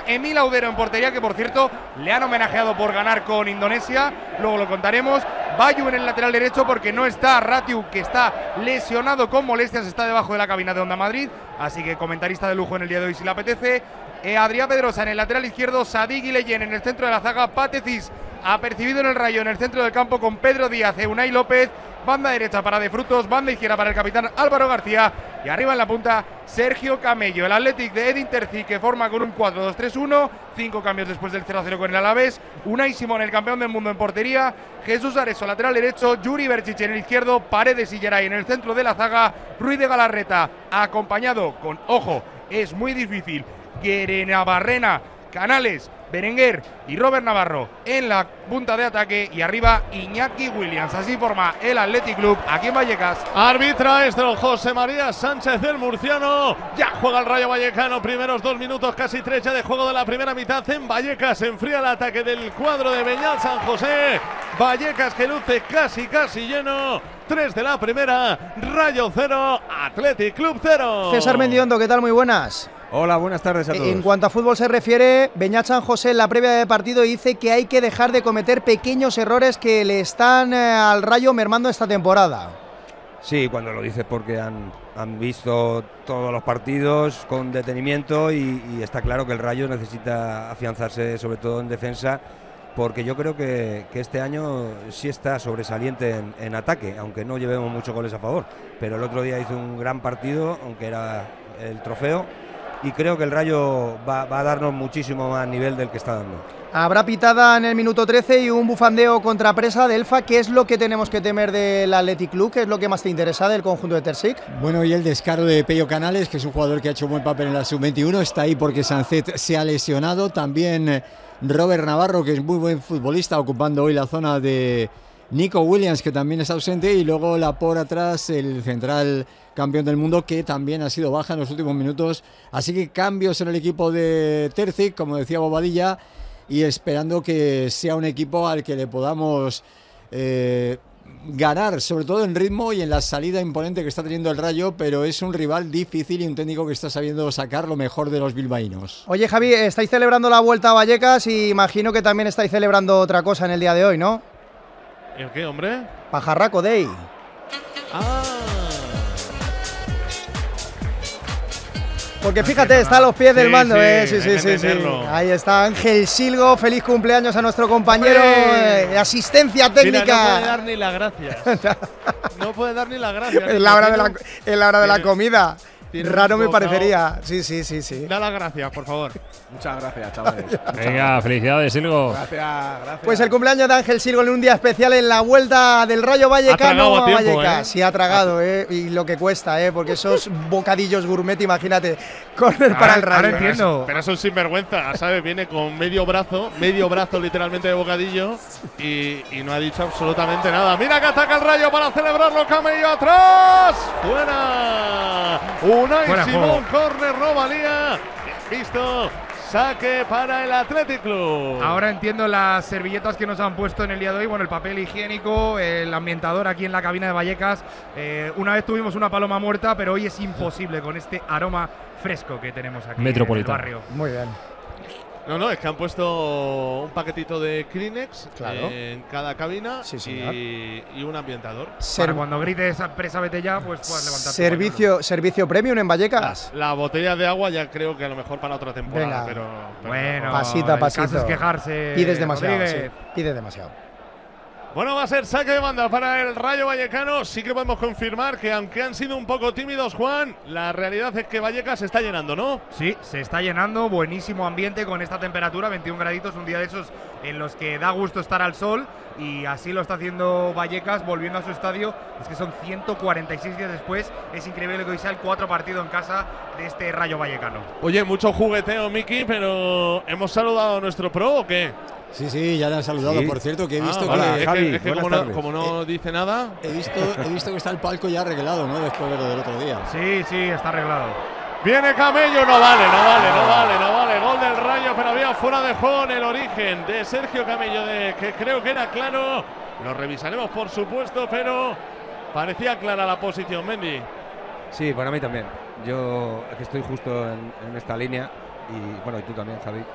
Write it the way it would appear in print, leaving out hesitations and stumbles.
Emil Audero en portería, que por cierto le han homenajeado por ganar con Indonesia, luego lo contaremos. Bayu en el lateral derecho porque no está Ratiu, que está lesionado con molestias, está debajo de la cabina de Onda Madrid, así que comentarista de lujo en el día de hoy si le apetece. Adrián Pedrosa en el lateral izquierdo, Sadik Guileyen en el centro de la zaga, Patecis apercibido en el Rayo en el centro del campo con Pedro Díaz, Unai López, banda derecha para De Frutos, banda izquierda para el capitán Álvaro García y arriba en la punta Sergio Camello. El Athletic de Edin Terzi, que forma con un 4-2-3-1, 5 cambios después del 0-0 con el Alavés. Unai Simón, el campeón del mundo en portería, Jesús Areso lateral derecho, Yuri Berchiche en el izquierdo, Paredes y Geray en el centro de la zaga, Ruiz de Galarreta acompañado con, ojo, es muy difícil, Guerenabarrena, Canales, Berenguer y Robert Navarro en la punta de ataque y arriba Iñaki Williams. Así forma el Athletic Club aquí en Vallecas. Arbitra esto José María Sánchez, el murciano. Ya juega el Rayo Vallecano, primeros 2 minutos, casi 3 ya de juego de la primera mitad en Vallecas. Se enfría el ataque del cuadro de Beñat San José. Vallecas que luce casi lleno. 3 de la primera, Rayo 0, Athletic Club 0. César Mendiondo, ¿qué tal? Muy buenas. Hola, buenas tardes a todos. En cuanto a fútbol se refiere, Beñat San José en la previa de partido dice que hay que dejar de cometer pequeños errores que le están al Rayo mermando esta temporada. Sí, cuando lo dices porque han visto todos los partidos con detenimiento y está claro que el Rayo necesita afianzarse sobre todo en defensa, porque yo creo que este año sí está sobresaliente en ataque, aunque no llevemos muchos goles a favor, pero el otro día hizo un gran partido, aunque era el trofeo, y creo que el Rayo va a darnos muchísimo más nivel del que está dando. Habrá pitada en el minuto 13 y un bufandeo contra presa de Elfa. ¿Qué es lo que tenemos que temer del Athletic Club? ¿Qué es lo que más te interesa del conjunto de Terzic? Bueno, y el descaro de Pello Canales, que es un jugador que ha hecho un buen papel en la sub-21, está ahí porque Sancet se ha lesionado. También Robert Navarro, que es muy buen futbolista, ocupando hoy la zona de Nico Williams, que también es ausente, y luego la por atrás, el central campeón del mundo, que también ha sido baja en los últimos minutos. Así que cambios en el equipo de Terzic, como decía Bobadilla, y esperando que sea un equipo al que le podamos ganar, sobre todo en ritmo y en la salida imponente que está teniendo el Rayo, pero es un rival difícil y un técnico que está sabiendo sacar lo mejor de los bilbaínos. Oye, Javi, estáis celebrando la vuelta a Vallecas y imagino que también estáis celebrando otra cosa en el día de hoy, ¿no? ¿El qué, hombre? Pajarraco Day. Ah. Porque fíjate, está a los pies del mando, sí. Ahí está Ángel Silgo, feliz cumpleaños a nuestro compañero de asistencia técnica. Mira, no puede dar ni las gracias. No puede dar ni las gracias. En la hora de la comida. Raro me parecería. Sí. Da las gracias, por favor. Muchas gracias, chavales. Venga, felicidades, Silgo. Gracias. Pues el cumpleaños de Ángel Silgo en un día especial en la vuelta del Rayo Vallecano a Vallecas. Sí, ha tragado, y lo que cuesta, porque esos bocadillos gourmet, imagínate, correr para el Rayo. Ahora entiendo. Pero eso es sinvergüenza, ¿sabes? Viene con medio brazo literalmente de bocadillo y no ha dicho absolutamente nada. Mira que ataca el Rayo para celebrarlo, Camello atrás. ¡Fuera! Unai Simón, córner, no valía. Visto. Saque para el Athletic Club. Ahora entiendo las servilletas que nos han puesto en el día de hoy. Bueno, el papel higiénico, el ambientador aquí en la cabina de Vallecas. Una vez tuvimos una paloma muerta, pero hoy es imposible con este aroma fresco que tenemos aquí en el barrio. Muy bien. No, es que han puesto un paquetito de Kleenex en cada cabina y un ambientador. Para cuando grites presa vete ya, pues puedas levantarte. Servicio premium en Vallecas. La botella de agua ya creo que a lo mejor para otra temporada. Pero bueno, pasito a pasito. El caso es quejarse. Pides demasiado. Pides demasiado. Bueno, va a ser saque de banda para el Rayo Vallecano. Sí que podemos confirmar que aunque han sido un poco tímidos, Juan, la realidad es que Vallecas se está llenando, ¿no? Sí, se está llenando. Buenísimo ambiente con esta temperatura, 21 graditos, un día de esos en los que da gusto estar al sol. Y así lo está haciendo Vallecas, volviendo a su estadio. Es que son 146 días después. Es increíble que hoy sea el 4 partido en casa de este Rayo Vallecano. Oye, mucho jugueteo, Miki, pero ¿hemos saludado a nuestro pro o qué? Sí, ya le han saludado, por cierto, que he visto que como no dice nada. He visto que está el palco ya arreglado, ¿no? Después de lo del otro día. Sí, está arreglado. Viene Camello, no vale. Gol del Rayo, pero había fuera de juego en el origen de Sergio Camello, que creo que era claro. Lo revisaremos, por supuesto, pero parecía clara la posición, Mendy. Sí, para mí también. Yo es que estoy justo en esta línea y bueno, y tú también, Javi.